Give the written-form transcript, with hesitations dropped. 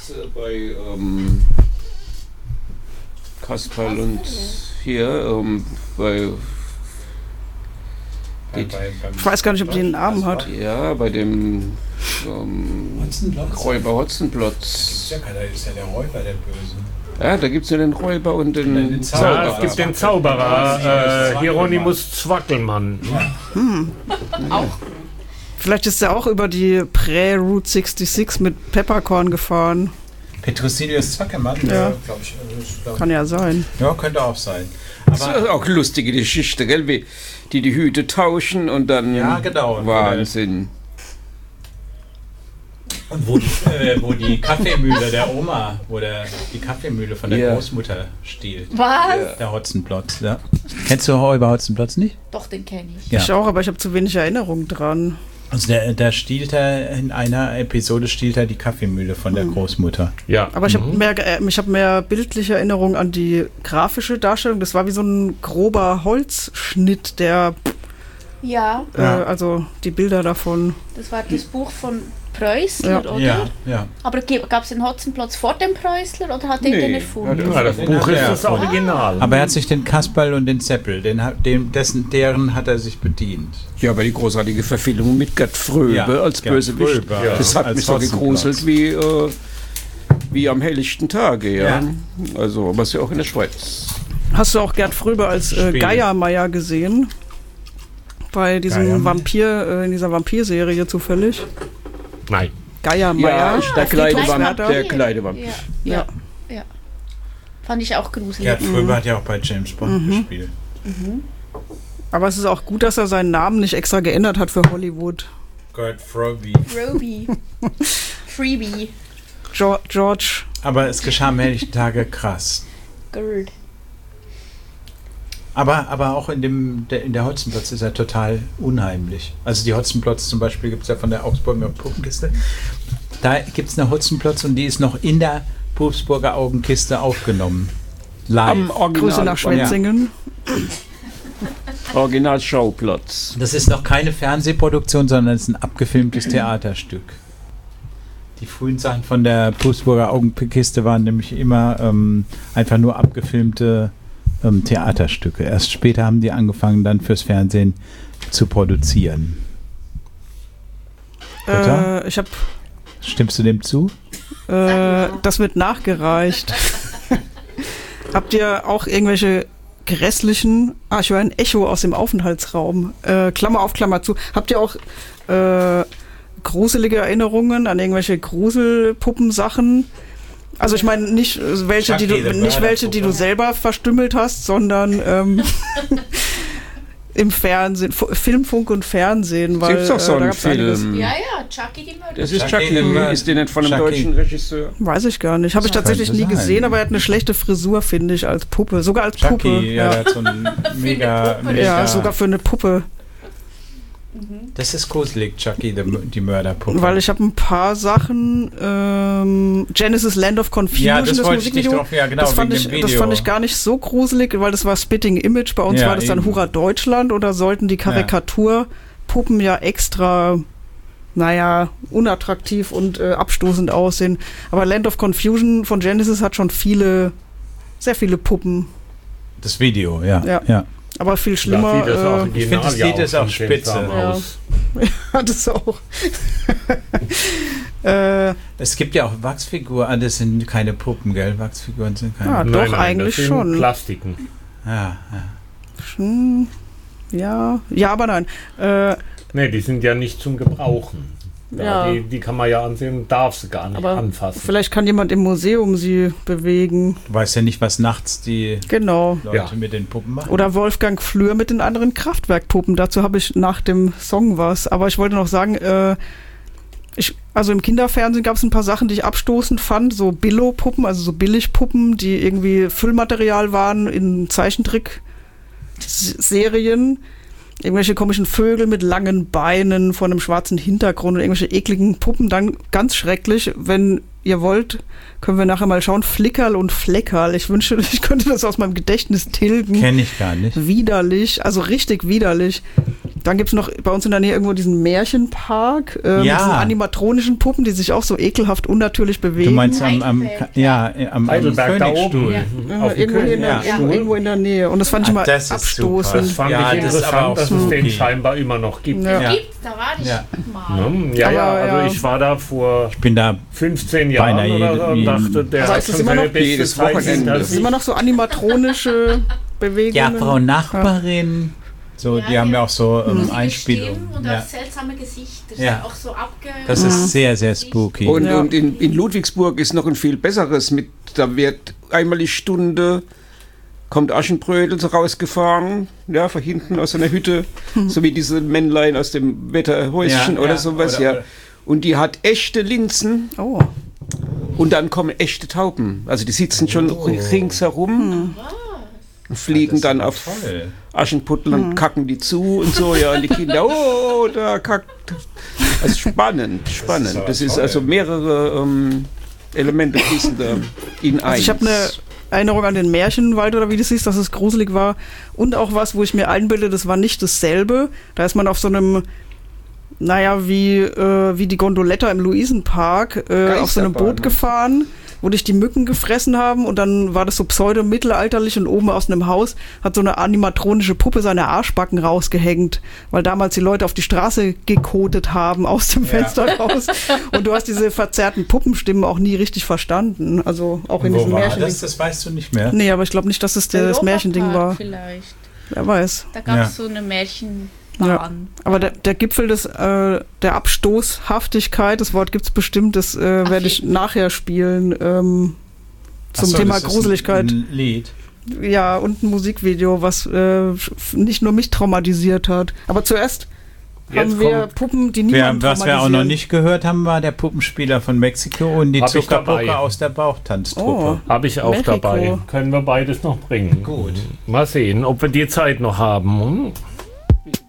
jetzt bei Kasperl und hier bei ich weiß gar nicht, ob die einen Namen hat. ja, bei dem Räuber Hotzenplotz. Ist ja keiner, ist ja der Räuber, der Böse. Ja, da gibt es ja den Räuber und den Zauberer. Ja, es gibt den Zauberer, Hieronymus Zwackelmann. Auch. Vielleicht ist er auch über die Prä-Route 66 mit Peppercorn gefahren. Petrosilius Zwackelmann? Ja. Glaube ich. Kann ja sein. Ja, könnte auch sein. Das ist auch eine lustige Geschichte, gell? Wie die Hüte tauschen und dann Ja, genau. Wahnsinn. Und wo die Kaffeemühle der Oma, die Kaffeemühle von der Großmutter stiehlt. Was? Der Hotzenplotz, ja. Kennst du Räuber Hotzenplotz nicht? Doch, den kenne ich. Ja. Ich auch, aber ich habe zu wenig Erinnerung dran. Also der stiehlt er, in einer Episode stiehlt er die Kaffeemühle von der Großmutter. Ja. Aber ich habe mehr bildliche Erinnerung an die grafische Darstellung. Das war wie so ein grober Holzschnitt, der Ja, also die Bilder davon. das war das Buch von Preußler, oder? Ja. Aber gab es den Hotzenplotz vor dem Preußler oder hat er den erfunden? Ja, das Buch ist das Original. Aber er hat sich den Kasperl und den Seppel, deren hat er sich bedient. Ja, aber die großartige Verfilmung mit Gerd Fröbe als Gerd Bösewicht, Fröbe, das hat als mich so Hotzenplotz. gegruselt wie am helllichten Tage, ja. Also, was ja auch in der Schweiz. Hast du auch Gerd Fröbe als Geiermeier gesehen? Bei diesem Vampir, in dieser Vampirserie zufällig? Nein. Geiermeier. Der Kleidevampir. Ja. Fand ich auch gruselig. Gerd Fröbe hat ja auch bei James Bond gespielt. Aber es ist auch gut, dass er seinen Namen nicht extra geändert hat für Hollywood. Gerd Fröbe. Freebie. George. Aber es geschah am helllichten Tage krass. Gerd. Aber auch in der Hotzenplotz ist er total unheimlich. Also die Hotzenplotz zum Beispiel gibt es ja von der Augsburger Puppenkiste. Da gibt es eine Hotzenplotz und die ist noch in der Pupsburger Augenkiste aufgenommen. Live. Am Original, Grüße nach Schwetzingen. Originalschauplatz. Das ist noch keine Fernsehproduktion, sondern es ist ein abgefilmtes Theaterstück. Die frühen Sachen von der Pupsburger Augenkiste waren nämlich immer einfach nur abgefilmte Theaterstücke. Erst später haben die angefangen, dann fürs Fernsehen zu produzieren. Ich habe. Stimmst du dem zu? Das wird nachgereicht. Habt ihr auch irgendwelche grässlichen. Ich höre ein Echo aus dem Aufenthaltsraum. Klammer auf, Klammer zu. Habt ihr auch gruselige Erinnerungen an irgendwelche Gruselpuppensachen? Also ich meine nicht welche, die du selber verstümmelt hast, sondern im Fernsehen, Film, Funk und Fernsehen. Weil, gibt's doch so einen Film. Ja, Chucky die Mörder. Das ist Chucky, ist der nicht von einem deutschen Regisseur? Weiß ich gar nicht. Habe ich tatsächlich nie gesehen, aber er hat eine schlechte Frisur, finde ich, als Puppe. Sogar als Chucky, Puppe. Ja, der hat so ein mega... Ja, sogar für eine Puppe. Das ist gruselig, Chucky, die Mörderpuppe. Weil ich habe ein paar Sachen, Genesis Land of Confusion, ja, das Musikvideo, drauf, ja, genau, das fand ich gar nicht so gruselig, weil das war Spitting Image, bei uns war das dann Hurra Deutschland, oder sollten die Karikaturpuppen ja extra, unattraktiv und abstoßend aussehen. Aber Land of Confusion von Genesis hat schon sehr viele Puppen. Das Video, ja. Aber viel schlimmer. Ich finde, das Lied ist auch spitze. Ja, das auch. Es gibt ja auch Wachsfiguren. Das sind keine Puppen, gell? Wachsfiguren sind keine Puppen. Doch, eigentlich das sind schon. Plastiken. Ja, aber nein. Nee, die sind ja nicht zum Gebrauchen. Ja. Die kann man ja ansehen und darf sie gar nicht anfassen. Vielleicht kann jemand im Museum sie bewegen. Du weißt ja nicht, was nachts die Leute mit den Puppen machen. Oder Wolfgang Flür mit den anderen Kraftwerkpuppen. Dazu habe ich nach dem Song was. Aber ich wollte noch sagen, also im Kinderfernsehen gab es ein paar Sachen, die ich abstoßend fand. So Billo-Puppen, also so Billigpuppen, die irgendwie Füllmaterial waren in Zeichentrick-Serien. Irgendwelche komischen Vögel mit langen Beinen vor einem schwarzen Hintergrund und irgendwelche ekligen Puppen. Dann ganz schrecklich, wenn ihr wollt, können wir nachher mal schauen, Flickerl und Fleckerl. Ich wünschte, ich könnte das aus meinem Gedächtnis tilgen. Kenn ich gar nicht. Widerlich, also richtig widerlich. Dann gibt es noch bei uns in der Nähe irgendwo diesen Märchenpark mit diesen animatronischen Puppen, die sich auch so ekelhaft unnatürlich bewegen. Du meinst am Heidelberg da oben. Ja, irgendwo in der Nähe. Und das fand ich immer abstoßend. Das fand ich interessant, dass es den scheinbar immer noch gibt. Da war ich mal. Also ich war da vor 15 Jahren oder so und dachte, der hat schon seine beste Zeit. Das ist immer noch so animatronische Bewegungen. Ja, Frau Nachbarin. So, die haben ja auch so Einspielungen. Und auch seltsame Gesichter. Ja. Auch so das ist sehr, sehr spooky. Und in Ludwigsburg ist noch ein viel besseres mit, da wird einmal die Stunde, kommt Aschenbrödel so rausgefahren, ja, von hinten aus einer Hütte, so wie diese Männlein aus dem Wetterhäuschen oder sowas, Und die hat echte Linsen. Oh. Und dann kommen echte Tauben. Also die sitzen schon ringsherum. Und fliegen dann auf Aschenputtel und kacken die zu und so, und die Kinder, da kackt. Also spannend. Das ist also mehrere Elemente fließen da in eins. Also ich habe eine Erinnerung an den Märchenwald oder wie das hieß, dass es gruselig war. Und auch was, wo ich mir einbilde, das war nicht dasselbe. Da ist man auf so einem, wie die Gondoletta im Luisenpark, auf so einem Boot gefahren, wo dich die Mücken gefressen haben und dann war das so pseudo-mittelalterlich und oben aus einem Haus hat so eine animatronische Puppe seine Arschbacken rausgehängt, weil damals die Leute auf die Straße gekotet haben aus dem Fenster raus und du hast diese verzerrten Puppenstimmen auch nie richtig verstanden, also auch in diesem Märchen. Das weißt du nicht mehr? Nee, aber ich glaube nicht, dass das das Märchending war. Vielleicht. Wer weiß. Da gab es so eine Märchen. Aber der Gipfel der Abstoßhaftigkeit, das Wort gibt es bestimmt, das werde ich nachher spielen zum Thema Gruseligkeit. Ein Lied. Ja, und ein Musikvideo, was nicht nur mich traumatisiert hat. Aber zuerst haben wir Puppen, die niemanden traumatisieren. Was wir auch noch nicht gehört haben, war der Puppenspieler von Mexiko und die Zuckerpuppe aus der Bauchtanztruppe. Habe ich auch dabei. Können wir beides noch bringen. Gut. Mal sehen, ob wir die Zeit noch haben.